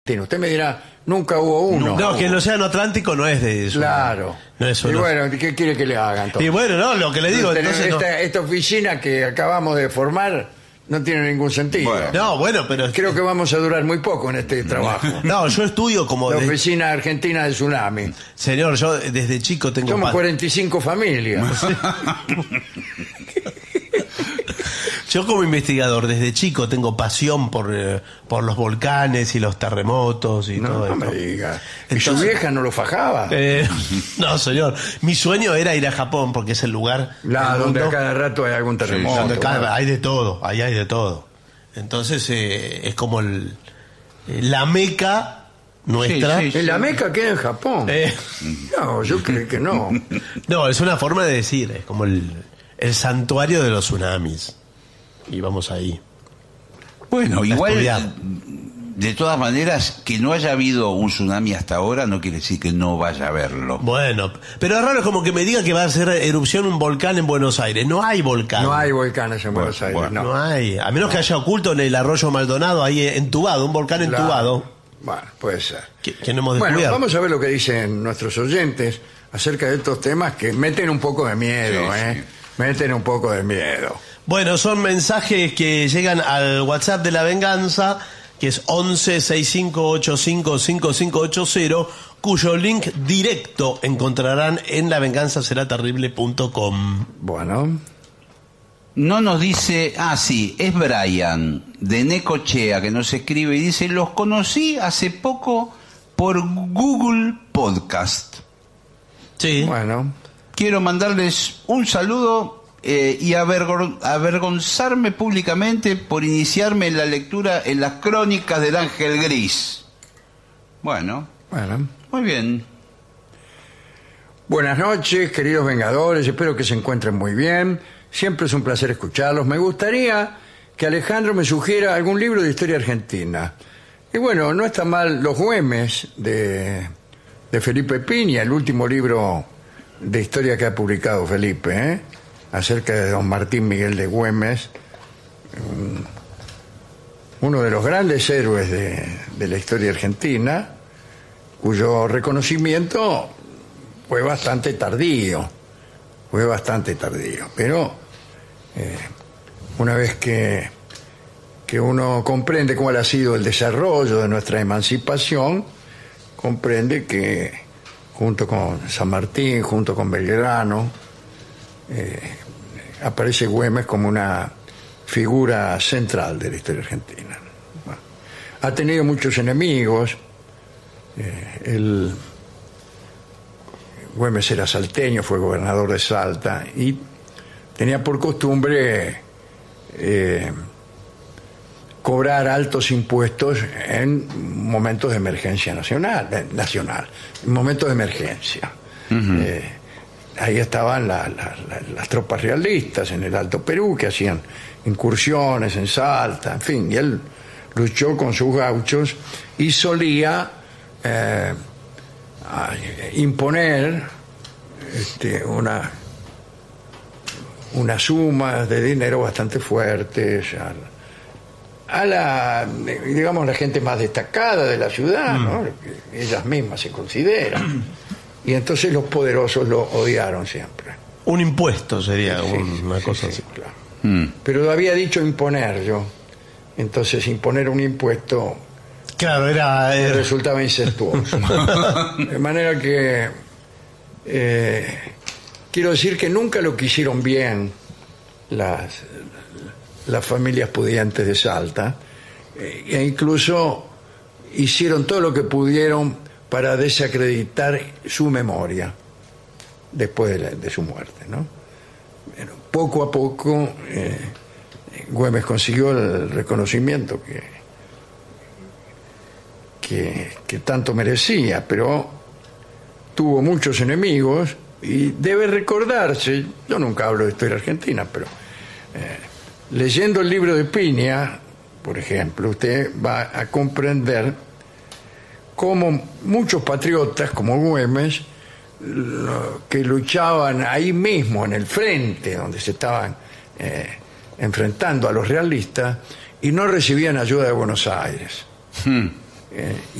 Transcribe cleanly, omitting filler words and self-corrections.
Usted me dirá, nunca hubo uno. No, que el océano Atlántico no es de eso. Claro. No es Y uno. bueno, ¿qué quiere que le hagan? Entonces? Y bueno, no, lo que le digo, entonces no. Esta oficina que acabamos de formar no tiene ningún sentido. Bueno. No, bueno, pero Creo que vamos a durar muy poco en este trabajo. no, yo estudio como La oficina argentina de tsunami. señor, yo desde chico tengo Somos 45 familias. Yo como investigador desde chico tengo pasión por los volcanes y los terremotos y todo No me esto. diga. ¿Y su Entonces- vieja no lo fajaba? No, señor. Mi sueño era ir a Japón porque es el lugar del Donde mundo a cada rato hay algún terremoto. donde hay de todo, ahí hay de todo. Entonces es como la meca nuestra. Sí, sí, ¿En la Meca queda en Japón? No, yo creo que no. No, es una forma de decir, es como el santuario de los tsunamis. Y vamos ahí. Bueno, igual, estudiar. de todas maneras, que no haya habido un tsunami hasta ahora no quiere decir que no vaya a haberlo. Bueno, pero es raro como que me digan que va a hacer erupción un volcán en Buenos Aires. No hay volcán. No hay volcanes en Buenos Aires, bueno. No hay. A menos que haya oculto en el arroyo Maldonado, ahí entubado, un volcán Claro. entubado. Bueno, puede ser. Que no hemos Bueno, descubierto. vamos a ver lo que dicen nuestros oyentes acerca de estos temas que meten un poco de miedo, Sí, ¿eh? Meten un poco de miedo. Bueno, son mensajes que llegan al WhatsApp de La Venganza, que es 1165855580, cuyo link directo encontrarán en lavenganzaseraterrible.com. Bueno, No nos dice, sí, es Brian, de Necochea, que nos escribe y dice, los conocí hace poco por Google Podcast. Sí. bueno. Quiero mandarles un saludo y avergonzarme públicamente por iniciarme en la lectura en las crónicas del Ángel Gris. Bueno, muy bien. Buenas noches, queridos Vengadores, espero que se encuentren muy bien. Siempre es un placer escucharlos. Me gustaría que Alejandro me sugiera algún libro de historia argentina. Y bueno, no está mal Los Güemes de Felipe Piña, el último libro de historia que ha publicado Felipe, acerca de don Martín Miguel de Güemes, uno de los grandes héroes de la historia argentina, cuyo reconocimiento fue bastante tardío, pero una vez que uno comprende cuál ha sido el desarrollo de nuestra emancipación, comprende que junto con San Martín, junto con Belgrano, aparece Güemes como una figura central de la historia argentina. Bueno, ha tenido muchos enemigos. Güemes era salteño, fue gobernador de Salta y tenía por costumbre cobrar altos impuestos en momentos de emergencia nacional, en momentos de emergencia. Ahí estaban las tropas realistas en el Alto Perú que hacían incursiones en Salta, en fin, y él luchó con sus gauchos y solía imponer una suma de dinero bastante fuerte a la gente más destacada de la ciudad, ¿no? Ellas mismas se consideran. Y entonces los poderosos lo odiaron siempre. Un impuesto sería Sí, una sí, cosa sí, así. claro. Pero había dicho imponer yo. Entonces imponer un impuesto Claro, era resultaba incestuoso. De manera que quiero decir que nunca lo quisieron bien las familias pudientes de Salta, e incluso hicieron todo lo que pudieron para desacreditar su memoria después de su muerte, ¿no? Pero poco a poco Güemes consiguió el reconocimiento que tanto merecía, pero tuvo muchos enemigos y debe recordarse, yo nunca hablo de historia argentina, pero leyendo el libro de Piña, por ejemplo, usted va a comprender cómo muchos patriotas como Güemes, que luchaban ahí mismo en el frente donde se estaban enfrentando a los realistas y no recibían ayuda de Buenos Aires. eh,